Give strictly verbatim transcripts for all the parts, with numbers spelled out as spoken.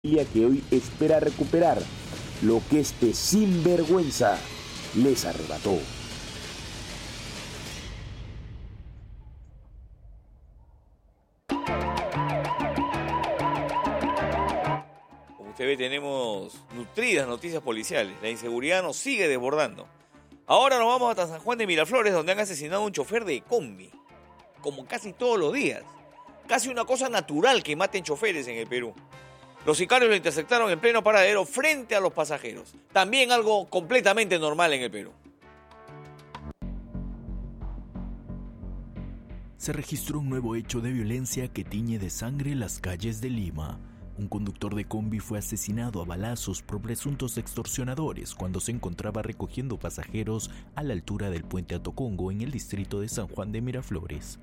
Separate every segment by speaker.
Speaker 1: que hoy espera recuperar lo que este sinvergüenza les arrebató.
Speaker 2: Como usted ve, tenemos nutridas noticias policiales. La inseguridad nos sigue desbordando. Ahora nos vamos hasta San Juan de Miraflores, donde han asesinado a un chofer de combi, como casi todos los días. Casi una cosa natural que maten choferes en el Perú. Los sicarios lo interceptaron en pleno paradero frente a los pasajeros. También algo completamente normal en el Perú.
Speaker 3: Se registró un nuevo hecho de violencia que tiñe de sangre las calles de Lima. Un conductor de combi fue asesinado a balazos por presuntos extorsionadores cuando se encontraba recogiendo pasajeros a la altura del puente Atocongo en el distrito de San Juan de Miraflores.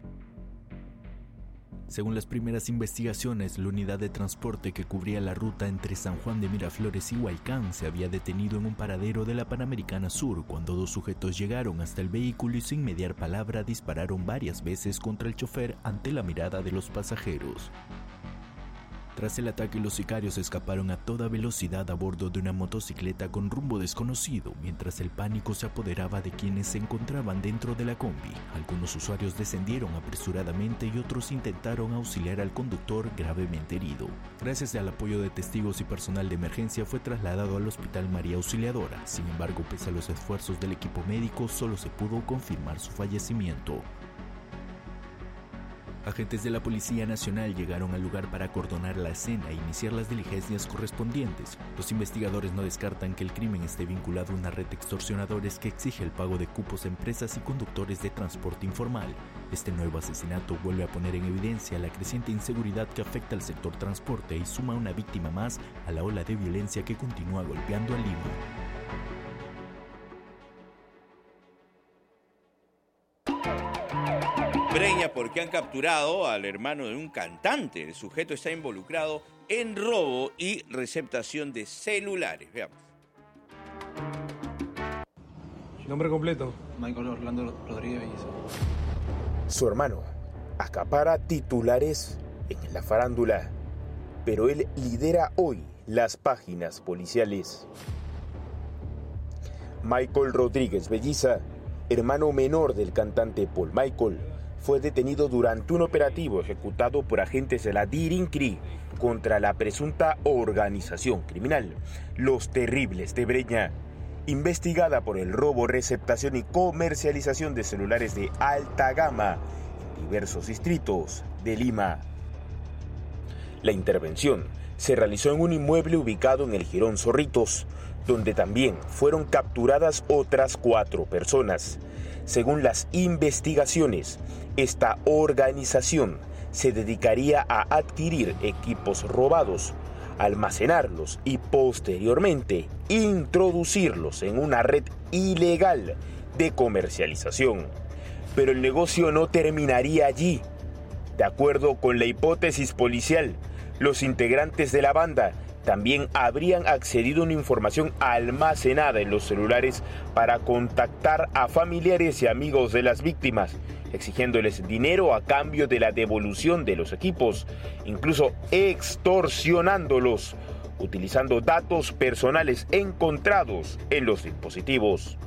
Speaker 3: Según las primeras investigaciones, la unidad de transporte que cubría la ruta entre San Juan de Miraflores y Huaycán se había detenido en un paradero de la Panamericana Sur cuando dos sujetos llegaron hasta el vehículo y sin mediar palabra dispararon varias veces contra el chofer ante la mirada de los pasajeros. Tras el ataque, los sicarios escaparon a toda velocidad a bordo de una motocicleta con rumbo desconocido, mientras el pánico se apoderaba de quienes se encontraban dentro de la combi. Algunos usuarios descendieron apresuradamente y otros intentaron auxiliar al conductor gravemente herido. Gracias al apoyo de testigos y personal de emergencia, fue trasladado al Hospital María Auxiliadora. Sin embargo, pese a los esfuerzos del equipo médico, solo se pudo confirmar su fallecimiento. Agentes de la Policía Nacional llegaron al lugar para acordonar la escena e iniciar las diligencias correspondientes. Los investigadores no descartan que el crimen esté vinculado a una red de extorsionadores que exige el pago de cupos a empresas y conductores de transporte informal. Este nuevo asesinato vuelve a poner en evidencia la creciente inseguridad que afecta al sector transporte y suma una víctima más a la ola de violencia que continúa golpeando a Lima.
Speaker 4: Breña porque han capturado al hermano de un cantante. El sujeto está involucrado en robo y receptación de celulares. Veamos.
Speaker 5: Nombre completo.
Speaker 6: Michael Orlando Rodríguez Belliza.
Speaker 1: Su hermano acapara titulares en la farándula, pero él lidera hoy las páginas policiales. Michael Rodríguez Belliza, hermano menor del cantante Paul Michael, fue detenido durante un operativo ejecutado por agentes de la DIRINCRI contra la presunta organización criminal Los Terribles de Breña, investigada por el robo, receptación y comercialización de celulares de alta gama en diversos distritos de Lima. La intervención se realizó en un inmueble ubicado en el Jirón Zorritos, donde también fueron capturadas otras cuatro personas. Según las investigaciones, esta organización se dedicaría a adquirir equipos robados, almacenarlos y posteriormente introducirlos en una red ilegal de comercialización. Pero el negocio no terminaría allí. De acuerdo con la hipótesis policial, los integrantes de la banda también habrían accedido a una información almacenada en los celulares para contactar a familiares y amigos de las víctimas, exigiéndoles dinero a cambio de la devolución de los equipos, incluso extorsionándolos, utilizando datos personales encontrados en los dispositivos.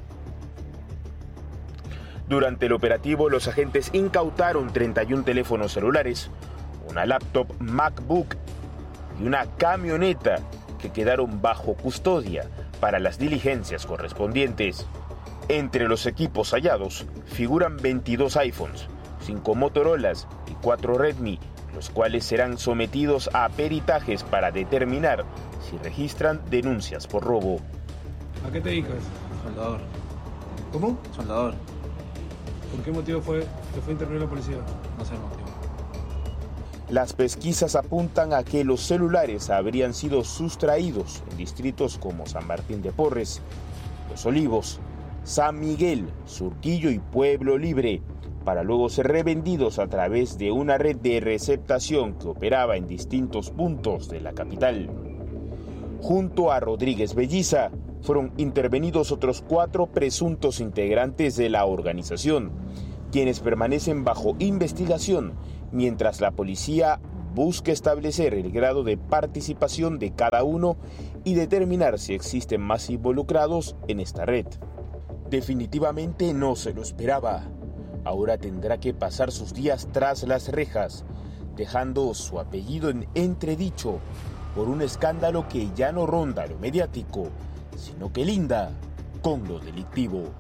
Speaker 1: Durante el operativo, los agentes incautaron treinta y un teléfonos celulares, una laptop MacBook y una camioneta que quedaron bajo custodia para las diligencias correspondientes. Entre los equipos hallados figuran veintidós iPhones, cinco Motorolas y cuatro Redmi, los cuales serán sometidos a peritajes para determinar si registran denuncias por robo.
Speaker 5: ¿A qué te dedicas?
Speaker 6: Soldador.
Speaker 5: ¿Cómo?
Speaker 6: Soldador.
Speaker 5: ¿Por qué motivo fue que fue intervenir la policía?
Speaker 6: No sé el motivo.
Speaker 1: Las pesquisas apuntan a que los celulares habrían sido sustraídos en distritos como San Martín de Porres, Los Olivos, San Miguel, Surquillo y Pueblo Libre, para luego ser revendidos a través de una red de receptación que operaba en distintos puntos de la capital. Junto a Rodríguez Belliza, fueron intervenidos otros cuatro presuntos integrantes de la organización, quienes permanecen bajo investigación mientras la policía busca establecer el grado de participación de cada uno y determinar si existen más involucrados en esta red. Definitivamente no se lo esperaba. Ahora tendrá que pasar sus días tras las rejas, dejando su apellido en entredicho por un escándalo que ya no ronda lo mediático, sino que linda con lo delictivo.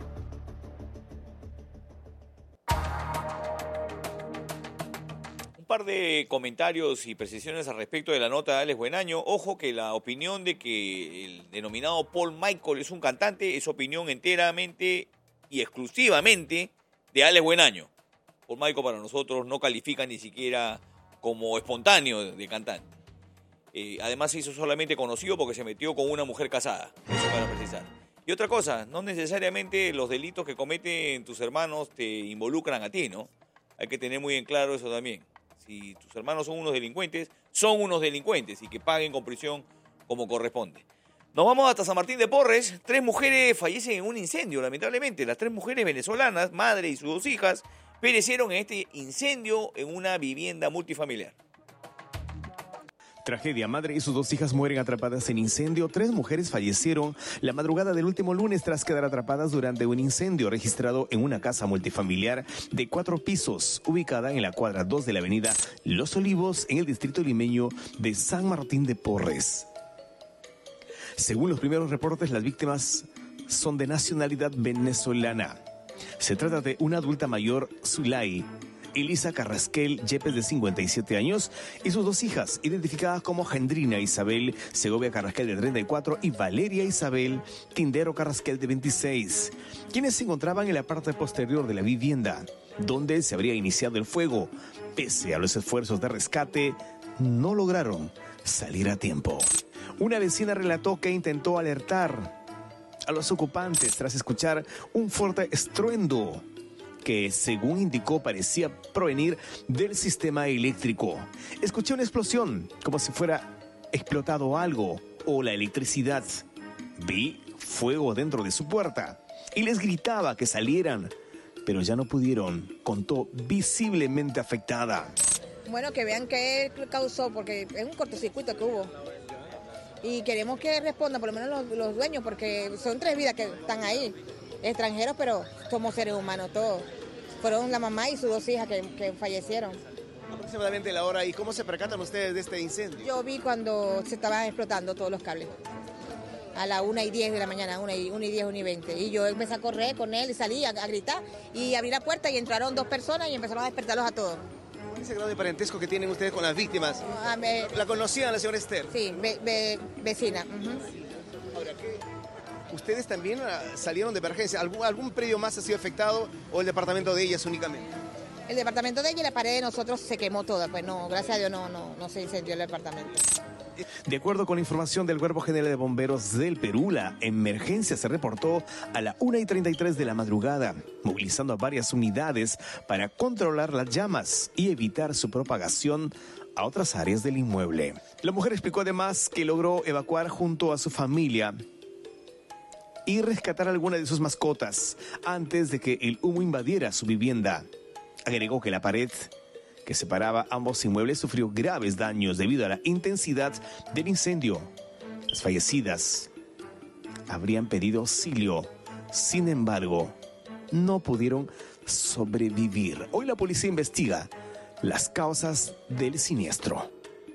Speaker 2: Un par de comentarios y precisiones al respecto de la nota de Alex Buenaño. Ojo que la opinión de que el denominado Paul Michael es un cantante es opinión enteramente y exclusivamente de Alex Buenaño. Paul Michael para nosotros no califica ni siquiera como espontáneo de cantante. Eh, además se hizo solamente conocido porque se metió con una mujer casada. Eso para precisar. Y otra cosa, no necesariamente los delitos que cometen tus hermanos te involucran a ti, ¿no? Hay que tener muy en claro eso también. Si tus hermanos son unos delincuentes, son unos delincuentes y que paguen con prisión como corresponde. Nos vamos hasta San Martín de Porres. Tres mujeres fallecen en un incendio, lamentablemente. Las tres mujeres venezolanas, madre y sus dos hijas, perecieron en este incendio en una vivienda multifamiliar.
Speaker 7: Tragedia. Madre y sus dos hijas mueren atrapadas en incendio. Tres mujeres fallecieron la madrugada del último lunes tras quedar atrapadas durante un incendio registrado en una casa multifamiliar de cuatro pisos, ubicada en la cuadra dos de la avenida Los Olivos, en el distrito limeño de San Martín de Porres. Según los primeros reportes, las víctimas son de nacionalidad venezolana. Se trata de una adulta mayor, Zulay Elisa Carrasquel Yepes, de cincuenta y siete años, y sus dos hijas, identificadas como Gendrina Isabel Segovia Carrasquel, de treinta y cuatro, y Valeria Isabel Tindero Carrasquel, de veintiséis, quienes se encontraban en la parte posterior de la vivienda, donde se habría iniciado el fuego. Pese a los esfuerzos de rescate, no lograron salir a tiempo. Una vecina relató que intentó alertar a los ocupantes tras escuchar un fuerte estruendo que, según indicó, parecía provenir del sistema eléctrico. Escuché una explosión, como si fuera explotado algo o la electricidad. Vi fuego dentro de su puerta y les gritaba que salieran, pero ya no pudieron, contó, visiblemente afectada.
Speaker 8: Bueno, que vean qué causó, porque es un cortocircuito que hubo. Y queremos que respondan, por lo menos los, los dueños, porque son tres vidas que están ahí. Extranjeros, pero somos seres humanos todos. Fueron la mamá y sus dos hijas que, que fallecieron.
Speaker 9: Aproximadamente la hora, ¿y cómo se percatan ustedes de este incendio?
Speaker 8: Yo vi cuando se estaban explotando todos los cables. A la una y diez de la mañana, una y, una y diez, una y veinte. Y yo empecé a correr con él y salí a, a gritar. Y abrí la puerta y entraron dos personas y empezaron a despertarlos a todos.
Speaker 9: ¿Ese grado de parentesco que tienen ustedes con las víctimas?
Speaker 8: Ah, me,
Speaker 9: ¿La conocían la señora Esther?
Speaker 8: Sí, ve, ve, vecina. Uh-huh.
Speaker 9: Ahora, ¿qué? ¿Ustedes también salieron de emergencia? ¿Algún, ¿Algún predio más ha sido afectado o el departamento de ellas únicamente?
Speaker 8: El departamento de ella y la pared de nosotros se quemó toda. Pues no, gracias a Dios no, no, no se incendió el departamento.
Speaker 7: De acuerdo con la información del Cuerpo General de Bomberos del Perú, la emergencia se reportó a la una y treinta y tres de la madrugada, movilizando a varias unidades para controlar las llamas y evitar su propagación a otras áreas del inmueble. La mujer explicó además que logró evacuar junto a su familia y rescatar alguna de sus mascotas antes de que el humo invadiera su vivienda. Agregó que la pared que separaba ambos inmuebles sufrió graves daños debido a la intensidad del incendio. Las fallecidas habrían pedido auxilio, sin embargo, no pudieron sobrevivir. Hoy la policía investiga las causas del siniestro.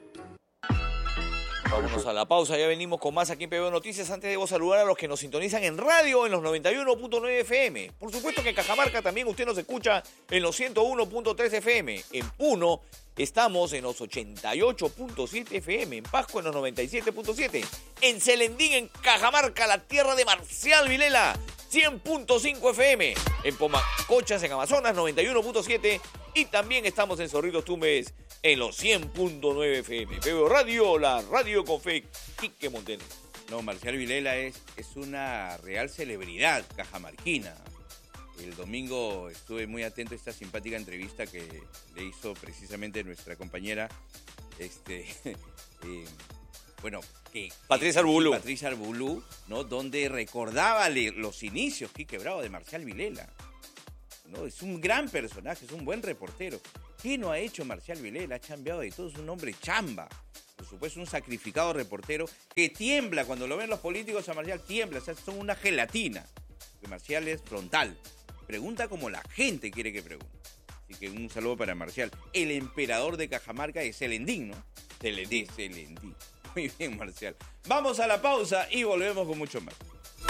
Speaker 2: Vámonos a la pausa, ya venimos con más aquí en P B O Noticias. Antes debo saludar a los que nos sintonizan en radio en los noventa y uno punto nueve F M. Por supuesto que en Cajamarca también usted nos escucha en los ciento uno punto tres F M. En Puno estamos en los ochenta y ocho punto siete F M. En Pasco en los noventa y siete punto siete. En Celendín, en Cajamarca, la tierra de Marcial Vilela, cien punto cinco F M. En Pomacochas, en Amazonas, noventa y uno punto siete. Y también estamos en Zorritos Tumbes en los cien punto nueve F M. P B O Radio, la radio con fe. Quique Montero.
Speaker 4: No, Marcial Vilela es, es una real celebridad cajamarquina. El domingo estuve muy atento a esta simpática entrevista que le hizo precisamente nuestra compañera, este, eh, bueno, que
Speaker 2: Patricia Arbulú.
Speaker 4: Patricia Arbulú, ¿no? Donde recordaba los inicios, Quique Bravo, de Marcial Vilela. ¿No? Es un gran personaje, es un buen reportero. ¿Qué no ha hecho Marcial Vilela? Ha chambeado de todo, es un hombre chamba. Por supuesto, un sacrificado reportero que tiembla cuando lo ven los políticos a Marcial, tiembla, o sea, son una gelatina. Que Marcial es frontal, pregunta como la gente quiere que pregunte. Así que un saludo para Marcial, el emperador de Cajamarca de Celendín, ¿no? Celendín, Celendín. Muy bien, Marcial. Vamos a la pausa y volvemos con mucho más.